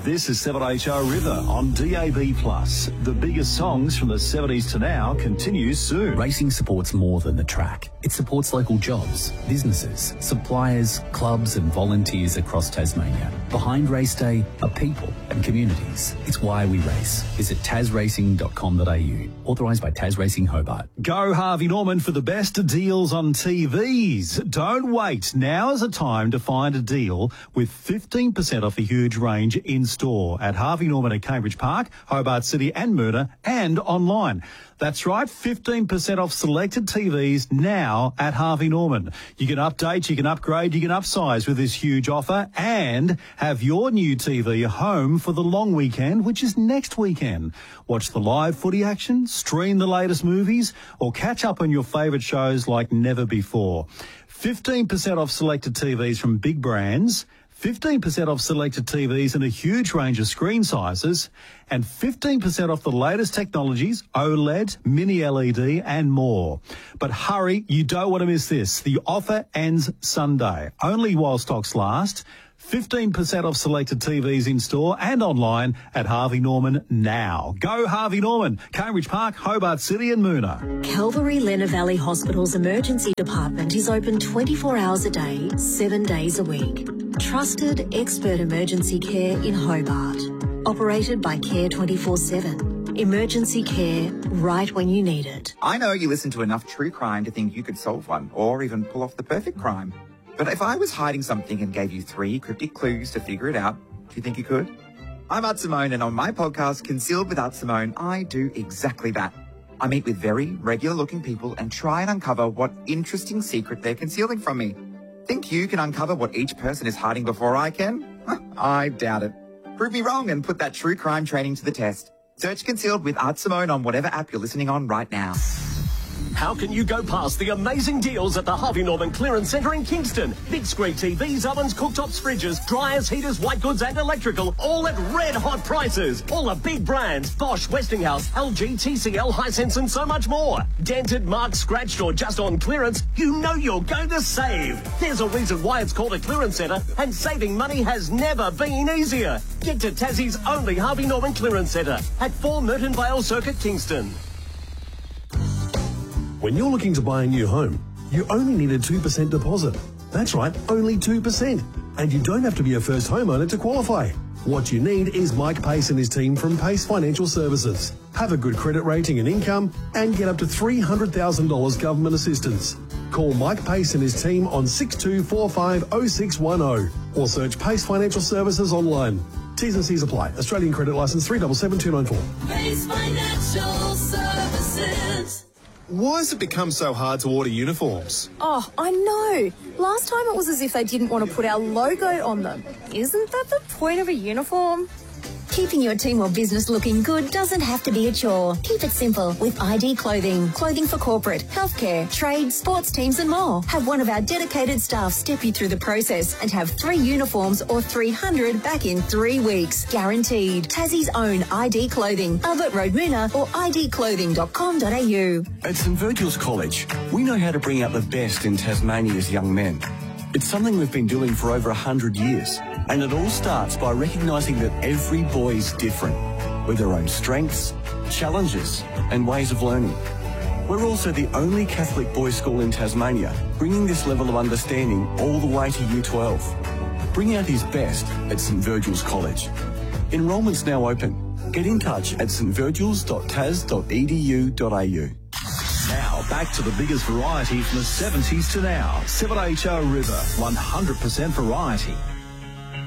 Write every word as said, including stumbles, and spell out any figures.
This is seven H O River on D A B plus. The biggest songs from the seventies to now continues soon. Racing supports more than the track. It supports local jobs, businesses, suppliers, clubs and volunteers across Tasmania. Behind race day are people and communities. It's why we race. Visit tas racing dot com dot a u. Authorised by Tas Racing Hobart. Go Harvey Norman for the best deals on T Vs. Don't wait. Now is the time to find a deal with fifteen percent off the huge range in store at Harvey Norman at Cambridge Park, Hobart City and Myrna, and online. That's right, fifteen percent off selected T Vs now at Harvey Norman. You can update, you can upgrade, you can upsize with this huge offer and have your new T V home for the long weekend, which is next weekend. Watch the live footy action, stream the latest movies, or catch up on your favourite shows like never before. fifteen percent off selected T Vs from big brands, fifteen percent off selected T Vs and a huge range of screen sizes, and fifteen percent off the latest technologies, OLED, mini L E D and more. But hurry, you don't want to miss this. The offer ends Sunday, only while stocks last. fifteen percent off selected T Vs in store and online at Harvey Norman now. Go Harvey Norman, Cambridge Park, Hobart City and Moona. Calvary Lenna Valley Hospital's emergency department is open twenty-four hours a day, seven days a week. Trusted expert emergency care in Hobart. Operated by Care twenty-four seven. Emergency care right when you need it. I know you listen to enough true crime to think you could solve one or even pull off the perfect crime. But if I was hiding something and gave you three cryptic clues to figure it out, do you think you could? I'm Art Simone, and on my podcast, Concealed with Art Simone, I do exactly that. I meet with very regular-looking people and try and uncover what interesting secret they're concealing from me. Think you can uncover what each person is hiding before I can? I doubt it. Prove me wrong and put that true crime training to the test. Search Concealed with Art Simone on whatever app you're listening on right now. How can you go past the amazing deals at the Harvey Norman Clearance Centre in Kingston? Big screen T Vs, ovens, cooktops, fridges, dryers, heaters, white goods and electrical, all at red hot prices. All the big brands, Bosch, Westinghouse, L G, T C L, Hisense and so much more. Dented, marked, scratched or just on clearance, you know you're going to save. There's a reason why it's called a clearance centre, and saving money has never been easier. Get to Tassie's only Harvey Norman Clearance Centre at four Merton Vale Circuit, Kingston. When you're looking to buy a new home, you only need a two percent deposit. That's right, only two percent. And you don't have to be a first homeowner to qualify. What you need is Mike Pace and his team from Pace Financial Services. Have a good credit rating and income and get up to three hundred thousand dollars government assistance. Call Mike Pace and his team on six two four five oh six one oh or search Pace Financial Services online. T's and C's apply. Australian credit licence three seven seven two nine four. Pace Financial Services. Why has it become so hard to order uniforms? Oh, I know. Last time it was as if they didn't want to put our logo on them. Isn't that the point of a uniform? Keeping your team or business looking good doesn't have to be a chore. Keep it simple with I D Clothing. Clothing for corporate, healthcare, trade, sports teams and more. Have one of our dedicated staff step you through the process and have three uniforms or three hundred back in three weeks. Guaranteed. Tassie's own I D Clothing. Albert Road, Moona or I D clothing dot com dot a u. At St Virgil's College, we know how to bring out the best in Tasmania's young men. It's something we've been doing for over one hundred years. And it all starts by recognising that every boy is different, with their own strengths, challenges and ways of learning. We're also the only Catholic boys' school in Tasmania, bringing this level of understanding all the way to Year twelve. Bring out his best at St Virgil's College. Enrolment's now open. Get in touch at s t virgils dot tas dot e d u dot a u. Now, back to the biggest variety from the seventies to now. seven H O River, one hundred percent variety.